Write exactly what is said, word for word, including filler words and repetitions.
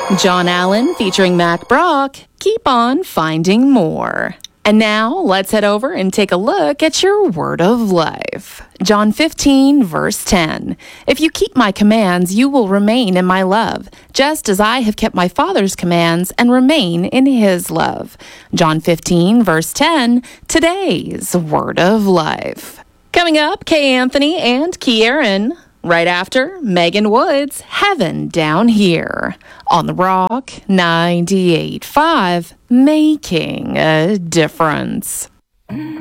John Allen featuring Mac Brock. Keep on finding more. And now let's head over and take a look at your word of life. John fifteen, verse ten. If you keep my commands, you will remain in my love, just as I have kept my Father's commands and remain in his love. John fifteen, verse ten, today's word of life. Coming up, Kay Anthony and Kieran. Right after, Megan Woods, Heaven Down Here. On the Rock, ninety-eight point five, making a difference.